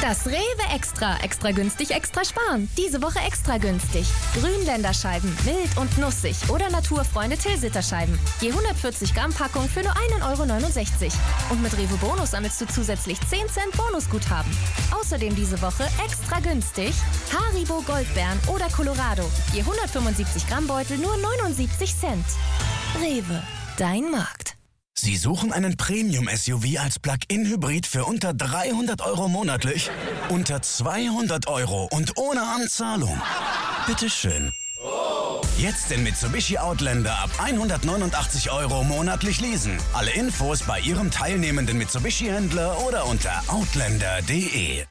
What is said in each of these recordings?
Das Rewe Extra. Extra günstig, extra sparen. Diese Woche extra günstig. Grünländerscheiben, mild und nussig oder Naturfreunde Tilsiterscheiben. Je 140 Gramm Packung für nur 1,69 €. Und mit Rewe Bonus sammelst du zusätzlich 10 Cent Bonusguthaben. Außerdem diese Woche extra günstig Haribo Goldbeeren oder Colorado. Je 175 Gramm Beutel nur 79 Cent. Rewe, dein Markt. Sie suchen einen Premium-SUV als Plug-in-Hybrid für unter 300 € monatlich? Unter 200 € und ohne Anzahlung? Bitteschön. Jetzt den Mitsubishi Outlander ab 189 € monatlich leasen. Alle Infos bei Ihrem teilnehmenden Mitsubishi-Händler oder unter outlander.de.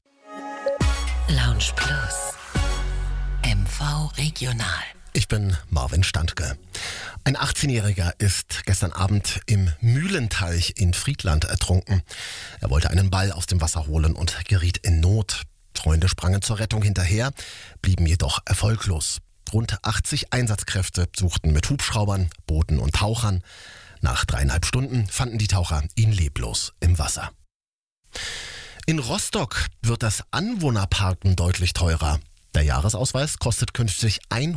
Lounge Plus. MV Regional. Ich bin Marvin Standke. Ein 18-Jähriger ist gestern Abend im Mühlenteich in Friedland ertrunken. Er wollte einen Ball aus dem Wasser holen und geriet in Not. Freunde sprangen zur Rettung hinterher, blieben jedoch erfolglos. Rund 80 Einsatzkräfte suchten mit Hubschraubern, Booten und Tauchern. Nach 3,5 Stunden fanden die Taucher ihn leblos im Wasser. In Rostock wird das Anwohnerparken deutlich teurer. Der Jahresausweis kostet künftig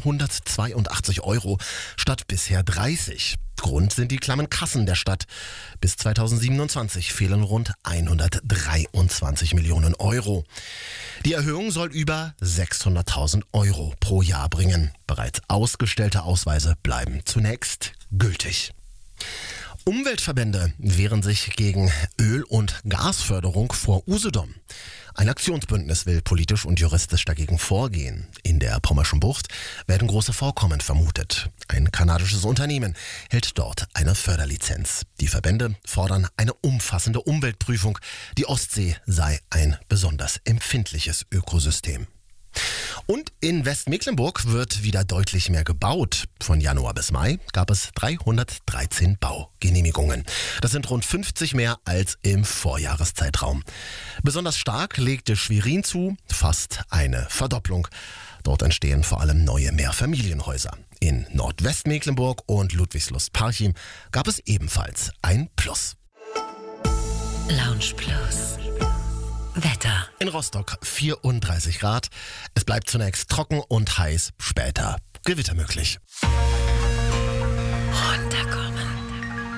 182 € statt bisher 30. Grund sind die klammen Kassen der Stadt. Bis 2027 fehlen rund 123 Millionen €. Die Erhöhung soll über 600.000 € pro Jahr bringen. Bereits ausgestellte Ausweise bleiben zunächst gültig. Umweltverbände wehren sich gegen Öl- und Gasförderung vor Usedom. Ein Aktionsbündnis will politisch und juristisch dagegen vorgehen. In der Pommerschen Bucht werden große Vorkommen vermutet. Ein kanadisches Unternehmen hält dort eine Förderlizenz. Die Verbände fordern eine umfassende Umweltprüfung. Die Ostsee sei ein besonders empfindliches Ökosystem. Und in Westmecklenburg wird wieder deutlich mehr gebaut. Von Januar bis Mai gab es 313 Baugenehmigungen. Das sind rund 50 mehr als im Vorjahreszeitraum. Besonders stark legte Schwerin zu, fast eine Verdopplung. Dort entstehen vor allem neue Mehrfamilienhäuser. In Nordwestmecklenburg und Ludwigslust-Parchim gab es ebenfalls ein Plus. Lounge Plus. Wetter. In Rostock 34 Grad. Es bleibt zunächst trocken und heiß, später Gewitter möglich.